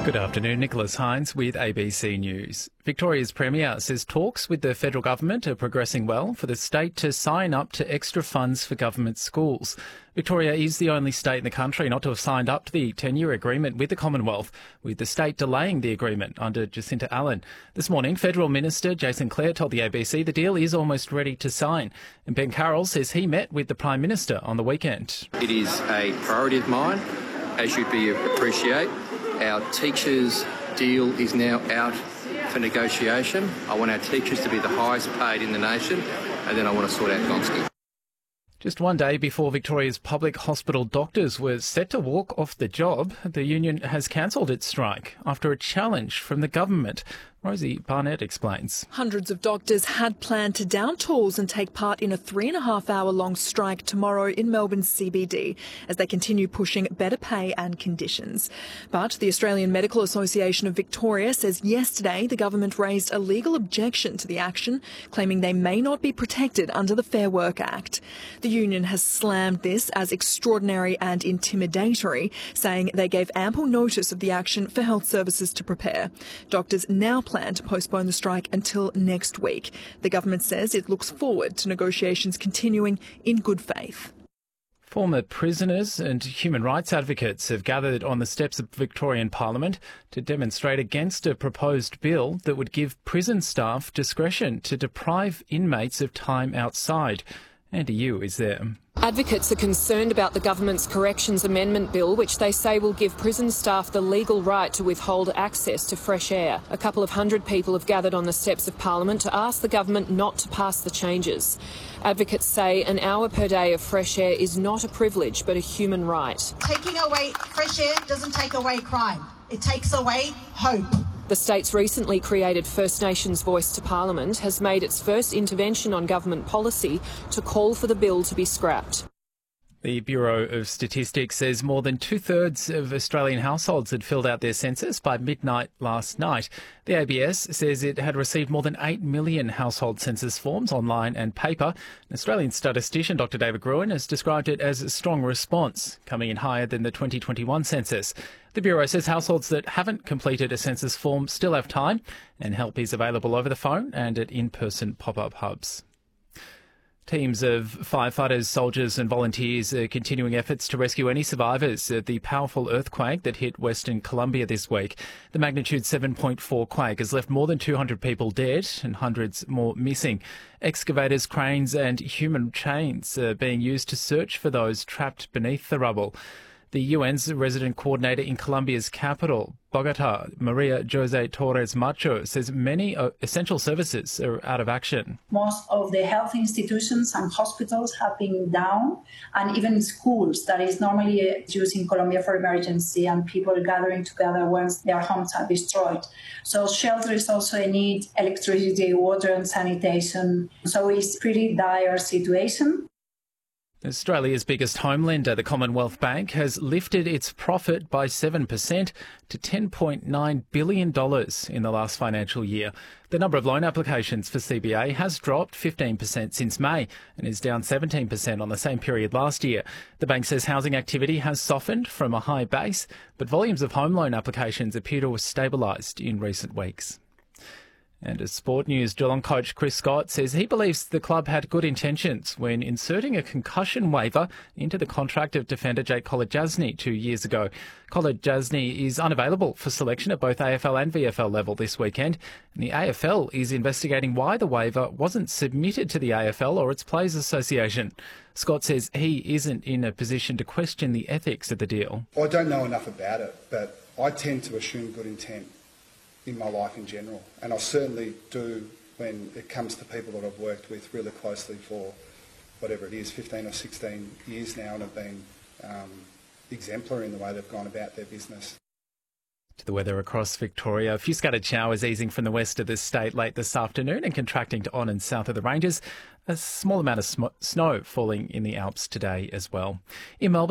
Good afternoon, Nicholas Hines with ABC News. Victoria's Premier says talks with the federal government are progressing well for the state to sign up to extra funds for government schools. Victoria is the only state in the country not to have signed up to the 10-year agreement with the Commonwealth, with the state delaying the agreement under Jacinta Allan. This morning, Federal Minister Jason Clare told the ABC the deal is almost ready to sign. And Ben Carroll says he met with the Prime Minister on the weekend. It is a priority of mine, as you'd appreciate. Our teachers' deal is now out for negotiation. I want our teachers to be the highest paid in the nation, and then I want to sort out Gonski. Just one day before Victoria's public hospital doctors were set to walk off the job, the union has cancelled its strike after a challenge from the government. Rosie Barnett explains. Hundreds of doctors had planned to down tools and take part in a 3.5-hour-long strike tomorrow in Melbourne's CBD as they continue pushing better pay and conditions. But the Australian Medical Association of Victoria says yesterday the government raised a legal objection to the action, claiming they may not be protected under the Fair Work Act. The union has slammed this as extraordinary and intimidatory, saying they gave ample notice of the action for health services to prepare. Doctors now plan to postpone the strike until next week. The government says it looks forward to negotiations continuing in good faith. Former prisoners and human rights advocates have gathered on the steps of Victorian Parliament to demonstrate against a proposed bill that would give prison staff discretion to deprive inmates of time outside. Andy Yu is there. Advocates are concerned about the government's Corrections Amendment Bill, which they say will give prison staff the legal right to withhold access to fresh air. A couple of hundred people have gathered on the steps of Parliament to ask the government not to pass the changes. Advocates say an hour per day of fresh air is not a privilege but a human right. Taking away fresh air doesn't take away crime. It takes away hope. The state's recently created First Nations Voice to Parliament has made its first intervention on government policy to call for the bill to be scrapped. The Bureau of Statistics says more than two-thirds of Australian households had filled out their census by midnight last night. The ABS says it had received more than 8 million household census forms online and paper. An Australian statistician, Dr David Gruen, has described it as a strong response, coming in higher than the 2021 census. The Bureau says households that haven't completed a census form still have time, and help is available over the phone and at in-person pop-up hubs. Teams of firefighters, soldiers and volunteers are continuing efforts to rescue any survivors of the powerful earthquake that hit Western Colombia this week. The magnitude 7.4 quake has left more than 200 people dead and hundreds more missing. Excavators, cranes and human chains are being used to search for those trapped beneath the rubble. The UN's resident coordinator in Colombia's capital, Bogotá, Maria Jose Torres Macho, says many essential services are out of action. Most of the health institutions and hospitals have been down, and even schools that is normally used in Colombia for emergency and people gathering together once their homes are destroyed. So shelters also need electricity, water and sanitation. So it's a pretty dire situation. Australia's biggest home lender, the Commonwealth Bank, has lifted its profit by 7% to $10.9 billion in the last financial year. The number of loan applications for CBA has dropped 15% since May and is down 17% on the same period last year. The bank says housing activity has softened from a high base, but volumes of home loan applications appear to have stabilised in recent weeks. And as sport news, Geelong coach Chris Scott says he believes the club had good intentions when inserting a concussion waiver into the contract of defender Jake Kolodjasny 2 years ago. Kolodjasny is unavailable for selection at both AFL and VFL level this weekend, and the AFL is investigating why the waiver wasn't submitted to the AFL or its Players Association. Scott says he isn't in a position to question the ethics of the deal. I don't know enough about it, but I tend to assume good intent in my life in general, and I certainly do when it comes to people that I've worked with really closely for whatever it is, 15 or 16 years now, and have been exemplary in the way they've gone about their business. To the weather across Victoria, a few scattered showers easing from the west of the state late this afternoon and contracting to on and south of the ranges. A small amount of snow falling in the Alps today as well. In Melbourne,